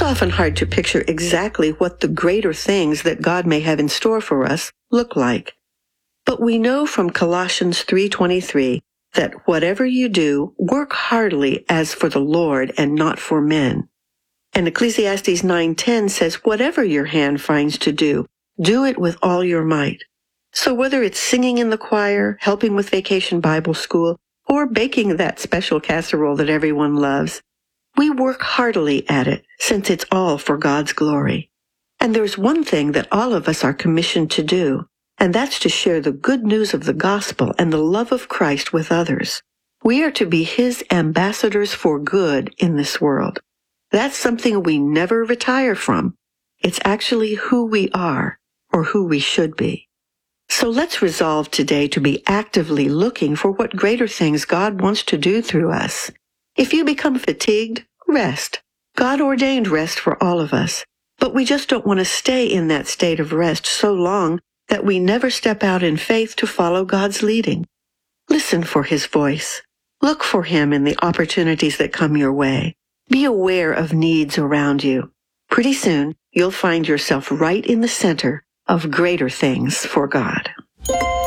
often hard to picture exactly what the greater things that God may have in store for us look like. But we know from Colossians 3:23 that whatever you do, work heartily as for the Lord and not for men. And Ecclesiastes 9:10 says, whatever your hand finds to do it with all your might. So whether it's singing in the choir, helping with Vacation Bible School, or baking that special casserole that everyone loves, we work heartily at it, since it's all for God's glory. And there's one thing that all of us are commissioned to do, and that's to share the good news of the gospel and the love of Christ with others. We are to be His ambassadors for good in this world. That's something we never retire from. It's actually who we are, or who we should be. So let's resolve today to be actively looking for what greater things God wants to do through us. If you become fatigued, rest. God ordained rest for all of us, but we just don't want to stay in that state of rest so long that we never step out in faith to follow God's leading. Listen for His voice. Look for Him in the opportunities that come your way. Be aware of needs around you. Pretty soon, you'll find yourself right in the center of greater things for God.